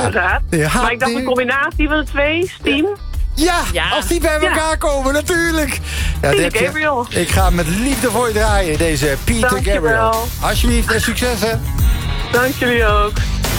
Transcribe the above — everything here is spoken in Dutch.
inderdaad. Ja, Maar ik dacht een combinatie van de twee, Steam. Ja, Ja. als die bij elkaar komen, natuurlijk. Ja, Peter dit- Gabriel. Ik ga met liefde voor je draaien, deze Peter Dankjewel. Gabriel. Alsjeblieft en succes, hè. Dank jullie ook.